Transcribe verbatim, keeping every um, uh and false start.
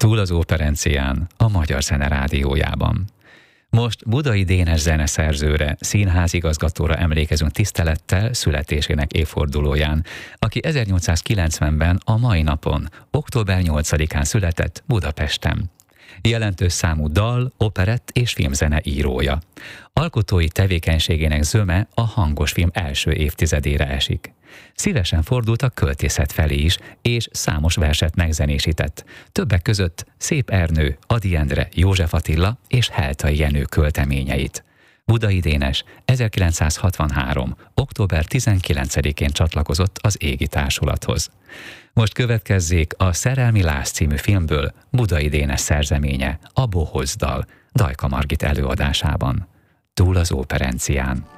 Túl az Operencián, a Magyar Zene Rádiójában. Most Budai Dénes zeneszerzőre, színházigazgatóra emlékezünk tisztelettel születésének évfordulóján, aki ezernyolcszázkilencvenben a mai napon, október nyolcadikán született Budapesten. Jelentős számú dal, operett és filmzene írója. Alkotói tevékenységének zöme a hangosfilm első évtizedére esik. Szívesen fordult a költészet felé is, és számos verset megzenésített. Többek között Szép Ernő, Ady Endre, József Attila és Heltai Jenő költeményeit. Budai Dénes ezerkilencszázhatvanhárom. október tizenkilencedikén csatlakozott az Égi Társulathoz. Most következzék a Szerelmi Láz című filmből Budai Dénes szerzeménye, a Bohóc dal, Dajka Margit előadásában. Túl az Operencián.